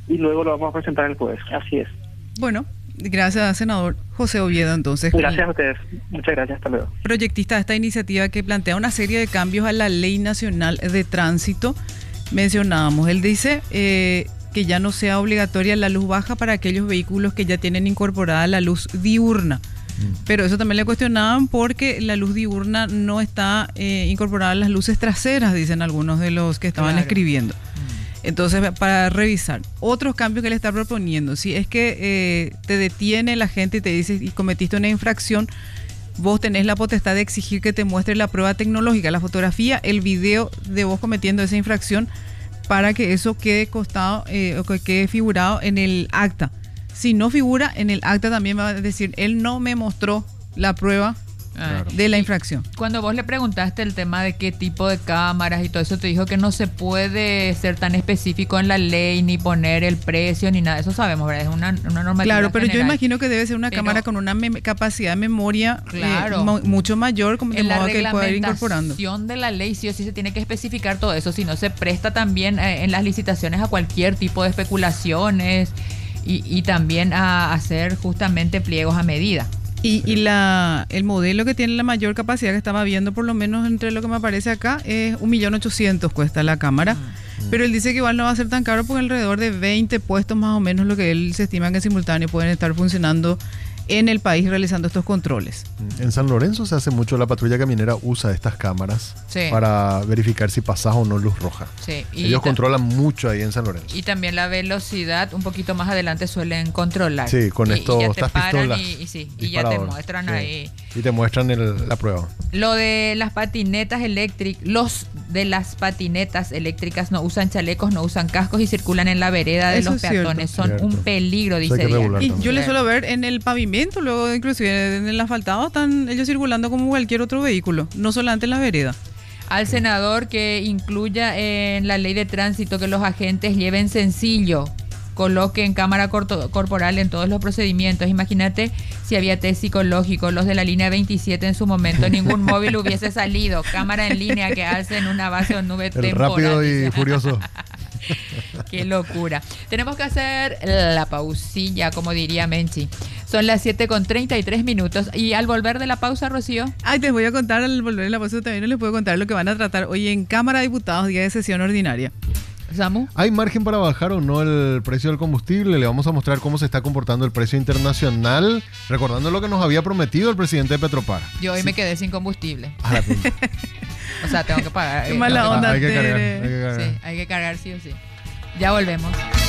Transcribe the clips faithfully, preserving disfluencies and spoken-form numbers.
y luego lo vamos a presentar el jueves. Así es. Bueno, gracias, senador José Oviedo, entonces. Gracias a ustedes. Muchas gracias. Hasta luego. Proyectista de esta iniciativa que plantea una serie de cambios a la Ley Nacional de Tránsito. Mencionábamos, él dice eh, que ya no sea obligatoria la luz baja para aquellos vehículos que ya tienen incorporada la luz diurna. Mm. Pero eso también le cuestionaban porque la luz diurna no está eh, incorporada a las luces traseras, dicen algunos de los que estaban claro. escribiendo. Entonces, para revisar, otros cambios que le está proponiendo, si es que eh, te detiene la gente y te dice y cometiste una infracción, vos tenés la potestad de exigir que te muestre la prueba tecnológica, la fotografía, el video de vos cometiendo esa infracción para que eso quede costado eh, o que quede figurado en el acta. Si no figura en el acta, también va a decir, él no me mostró la prueba claro. de la infracción. Cuando vos le preguntaste el tema de qué tipo de cámaras y todo eso, te dijo que no se puede ser tan específico en la ley, ni poner el precio, ni nada. Eso sabemos, ¿verdad? Es una, una normativa Claro, pero general. Yo imagino que debe ser una pero, cámara con una mem- capacidad de memoria claro. eh, mo- mucho mayor, como de en modo la que él pueda ir incorporando. En de la ley sí o sí se tiene que especificar todo eso, si no se presta también eh, en las licitaciones a cualquier tipo de especulaciones y, y también a hacer justamente pliegos a medida. Y, y la el modelo que tiene la mayor capacidad que estaba viendo, por lo menos entre lo que me aparece acá, es un millón ochocientos cuesta la cámara. Mm. Pero él dice que igual no va a ser tan caro porque alrededor de veinte puestos más o menos lo que él se estima que en simultáneo pueden estar funcionando en el país realizando estos controles. En San Lorenzo se hace mucho, la patrulla caminera usa estas cámaras sí. para verificar si pasas o no luz roja. Sí. Y Ellos ta- controlan mucho ahí en San Lorenzo. Y también la velocidad, un poquito más adelante suelen controlar. Sí, con y, esto y ya estas te paran pistolas. Y, y, sí, y ya te muestran sí. ahí. Y te muestran el, la prueba. Lo de las patinetas eléctricas, los de las patinetas eléctricas no usan chalecos, no usan cascos y circulan en la vereda de Eso los es peatones. cierto. Son Cierto. un peligro, dice Hay que regular Y también. yo le suelo ver en el pavimento, luego inclusive en el asfaltado, están ellos circulando como cualquier otro vehículo, no solamente en la vereda. Al senador que incluya en la ley de tránsito que los agentes lleven sencillo, coloquen cámara corto, corporal en todos los procedimientos. Imagínate si había test psicológico, los de la línea veintisiete en su momento, ningún móvil hubiese salido. Cámara en línea que hacen una base o nube El temporal. rápido y furioso. Qué locura. Tenemos que hacer la pausilla, como diría Menchi. Son las siete con treinta y tres minutos. Y al volver de la pausa, Rocío. Ay, te voy a contar, al volver de la pausa también les puedo contar lo que van a tratar hoy en Cámara de Diputados, día de sesión ordinaria. Samu. ¿Hay margen para bajar o no el precio del combustible? Le vamos a mostrar cómo se está comportando el precio internacional, recordando lo que nos había prometido el presidente de Petropar. Yo hoy sí. me quedé sin combustible. A la pinta. O sea, tengo que pagar. Qué mala onda. Hay que cargar, Tere. hay que cargar. Sí, hay que cargar sí o sí. Ya volvemos.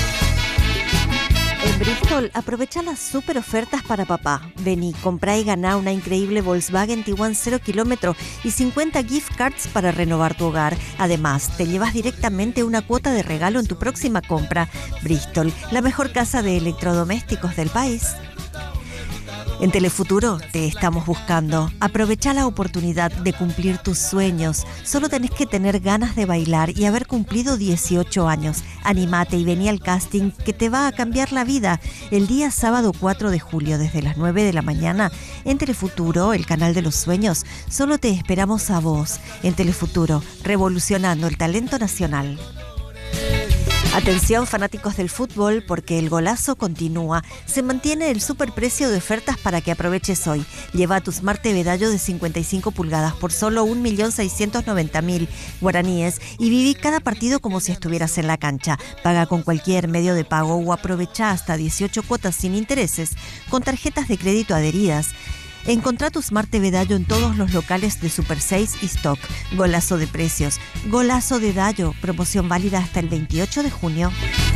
En Bristol, aprovecha las super ofertas para papá. Vení, comprá y ganá una increíble Volkswagen Tiguan cero kilómetro y cincuenta gift cards para renovar tu hogar. Además, te llevas directamente una cuota de regalo en tu próxima compra. Bristol, la mejor casa de electrodomésticos del país. En Telefuturo te estamos buscando. Aprovecha la oportunidad de cumplir tus sueños. Solo tenés que tener ganas de bailar y haber cumplido dieciocho años. Animate y vení al casting que te va a cambiar la vida. El día sábado cuatro de julio desde las nueve de la mañana en Telefuturo, el canal de los sueños. Solo te esperamos a vos. En Telefuturo, revolucionando el talento nacional. Atención fanáticos del fútbol porque el golazo continúa. Se mantiene el superprecio de ofertas para que aproveches hoy. Lleva tu Smart T V Dallo de cincuenta y cinco pulgadas por solo un millón seiscientos noventa mil guaraníes y viví cada partido como si estuvieras en la cancha. Paga con cualquier medio de pago o aprovecha hasta dieciocho cuotas sin intereses con tarjetas de crédito adheridas. Encontrá tu Smart T V Dallo en todos los locales de Super seis y Stock. Golazo de precios. Golazo de Dallo. Promoción válida hasta el veintiocho de junio.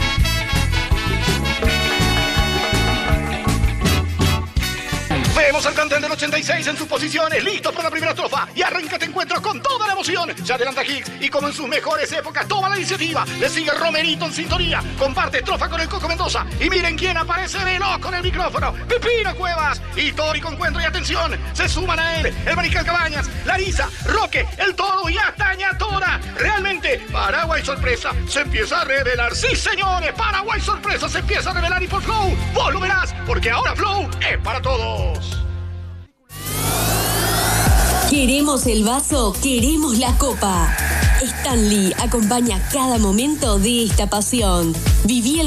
Vemos al plantel del ochenta y seis en sus posiciones, listos para la primera estrofa. Y arranca este encuentro con toda la emoción. Se adelanta Higgs y como en sus mejores épocas toma la iniciativa. Le sigue Romerito en sintonía. Comparte estrofa con el Coco Mendoza. Y miren quién aparece veloz con el micrófono. Pepino Cuevas. Histórico encuentro y atención. Se suman a él el Mariscal Cabañas, Larisa, Roque, el Toro y hasta Ñatora. Realmente, Paraguay Sorpresa se empieza a revelar. Sí, señores, Paraguay Sorpresa se empieza a revelar y por Flow, vos lo verás, porque ahora Flow es para todos. Queremos el vaso, queremos la copa. Stanley acompaña cada momento de esta pasión. Viví el